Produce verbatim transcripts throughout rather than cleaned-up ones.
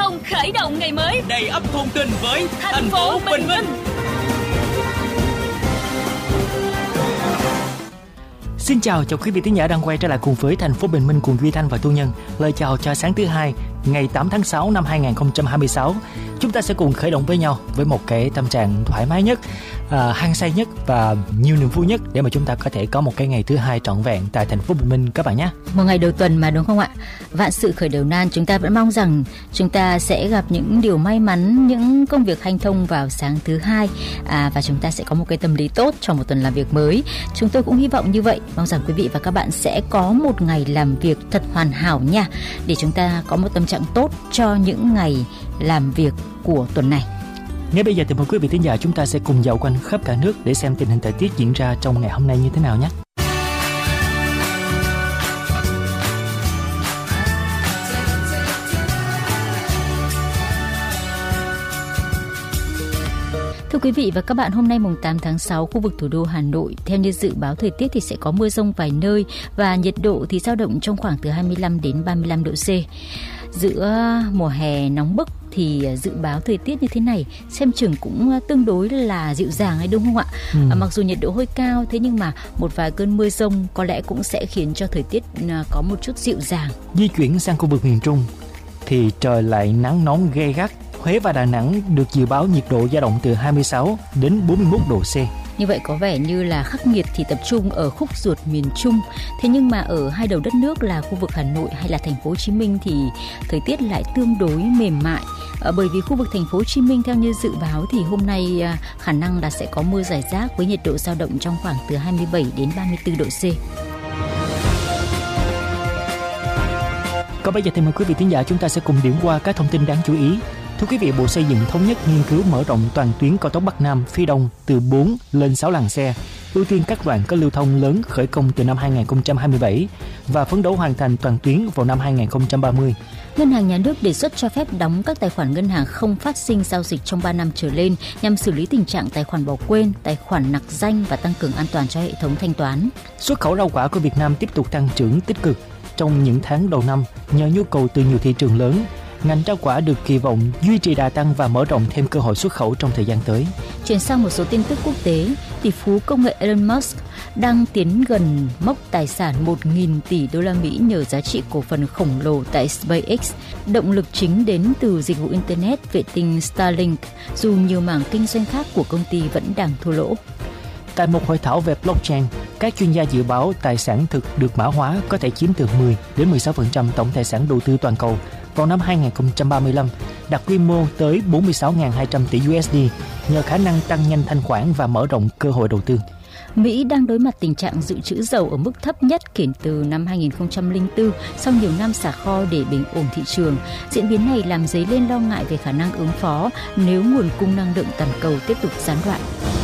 đồng khởi động ngày mới, đầy ắp thông tin với thành, thành phố Bình Minh. Xin chào, chào quý vị thính giả đang quay trở lại cùng với thành phố Bình Minh cùng Duy Thanh và Thu Nhân. Lời chào cho sáng thứ hai, ngày tám tháng sáu năm hai nghìn không trăm hai mươi sáu. Chúng ta sẽ cùng khởi động với nhau với một cái tâm trạng thoải mái nhất, à, hăng say nhất và nhiều niềm vui nhất để mà chúng ta có thể có một cái ngày thứ hai trọn vẹn tại thành phố Bình Minh các bạn nhé. Một ngày đầu tuần mà đúng không ạ? Vạn sự khởi đầu nan, chúng ta vẫn mong rằng chúng ta sẽ gặp những điều may mắn, những công việc hanh thông vào sáng thứ hai, à, và chúng ta sẽ có một cái tâm lý tốt cho một tuần làm việc mới. Chúng tôi cũng hy vọng như vậy, mong rằng quý vị và các bạn sẽ có một ngày làm việc thật hoàn hảo nha, để chúng ta có một tâm trạng tốt cho những ngày làm việc của tuần này. Ngay bây giờ thì mời quý vị thính giả chúng ta sẽ cùng dạo quanh khắp cả nước để xem tình hình thời tiết diễn ra trong ngày hôm nay như thế nào nhé. Thưa quý vị và các bạn, hôm nay mùng tám tháng sáu, khu vực thủ đô Hà Nội theo như dự báo thời tiết thì sẽ có mưa dông vài nơi và nhiệt độ thì dao động trong khoảng từ hai mươi lăm đến ba mươi lăm độ C. Giữa mùa hè nóng bức thì dự báo thời tiết như thế này xem chừng cũng tương đối là dịu dàng ấy, đúng không ạ? Ừ. À, mặc dù nhiệt độ hơi cao, thế nhưng mà một vài cơn mưa dông có lẽ cũng sẽ khiến cho thời tiết có một chút dịu dàng. Di chuyển sang khu vực miền Trung thì trời lại nắng nóng gay gắt. Huế và Đà Nẵng được dự báo nhiệt độ dao động từ hai mươi sáu đến bốn mươi mốt độ C. Như vậy có vẻ như là khắc nghiệt thì tập trung ở khúc ruột miền Trung. Thế nhưng mà ở hai đầu đất nước là khu vực Hà Nội hay là thành phố Hồ Chí Minh thì thời tiết lại tương đối mềm mại. À, bởi vì khu vực thành phố Hồ Chí Minh theo như dự báo thì hôm nay à, khả năng là sẽ có mưa rải rác với nhiệt độ dao động trong khoảng từ hai mươi bảy đến ba mươi tư độ C. Còn bây giờ thì mời quý vị thính giả chúng ta sẽ cùng điểm qua các thông tin đáng chú ý. Thưa quý vị, Bộ Xây dựng thống nhất nghiên cứu mở rộng toàn tuyến cao tốc Bắc Nam phía Đông từ bốn lên sáu làn xe, ưu tiên các đoạn có lưu thông lớn khởi công từ năm hai nghìn không trăm hai mươi bảy và phấn đấu hoàn thành toàn tuyến vào năm hai nghìn không trăm ba mươi. Ngân hàng Nhà nước đề xuất cho phép đóng các tài khoản ngân hàng không phát sinh giao dịch trong ba năm trở lên nhằm xử lý tình trạng tài khoản bỏ quên, tài khoản nặc danh và tăng cường an toàn cho hệ thống thanh toán. Xuất khẩu rau quả của Việt Nam tiếp tục tăng trưởng tích cực trong những tháng đầu năm nhờ nhu cầu từ nhiều thị trường lớn. Ngành rau quả được kỳ vọng duy trì đà tăng và mở rộng thêm cơ hội xuất khẩu trong thời gian tới. Chuyển sang một số tin tức quốc tế, tỷ phú công nghệ Elon Musk đang tiến gần mốc tài sản một nghìn tỷ đô la Mỹ nhờ giá trị cổ phần khổng lồ tại SpaceX. Động lực chính đến từ dịch vụ Internet vệ tinh Starlink, dù nhiều mảng kinh doanh khác của công ty vẫn đang thua lỗ. Tại một hội thảo về blockchain, các chuyên gia dự báo tài sản thực được mã hóa có thể chiếm từ mười đến mười sáu phần trăm tổng tài sản đầu tư toàn cầu vào năm hai nghìn không trăm ba mươi lăm, đạt quy mô tới bốn mươi sáu nghìn hai trăm tỷ đô la nhờ khả năng tăng nhanh thanh khoản và mở rộng cơ hội đầu tư. Mỹ đang đối mặt tình trạng dự trữ dầu ở mức thấp nhất kể từ năm hai nghìn không trăm lẻ bốn sau nhiều năm xả kho để bình ổn thị trường. Diễn biến này làm dấy lên lo ngại về khả năng ứng phó nếu nguồn cung năng lượng toàn cầu tiếp tục gián đoạn.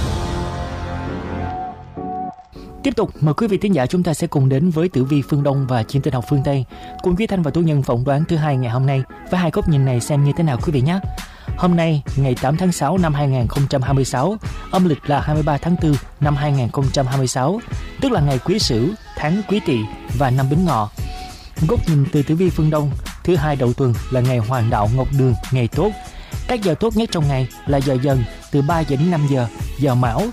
Tiếp tục, mời quý vị thính giả chúng ta sẽ cùng đến với tử vi phương Đông và chiêm tinh học phương Tây, cùng Duy Thanh và Tú Nhân phỏng đoán thứ hai ngày hôm nay với hai góc nhìn này xem như thế nào quý vị nhé. Hôm nay, ngày tám tháng sáu năm hai nghìn không trăm hai mươi sáu, âm lịch là hai mươi ba tháng tư năm hai nghìn không trăm hai mươi sáu, tức là ngày Quý Sửu, tháng Quý Tỵ và năm Bính Ngọ. Góc nhìn từ tử vi phương Đông, thứ hai đầu tuần là ngày Hoàng đạo Ngọc Đường, ngày tốt. Các giờ tốt nhất trong ngày là giờ Dần từ ba giờ đến năm giờ, giờ Mão